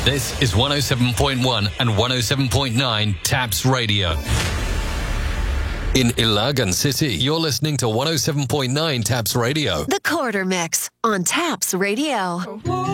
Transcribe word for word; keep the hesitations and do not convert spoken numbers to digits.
This is one oh seven point one and one oh seven point nine Taps Radio. In Ilagan City, you're listening to one oh seven point nine Taps Radio. The Quarter Mix on Taps Radio.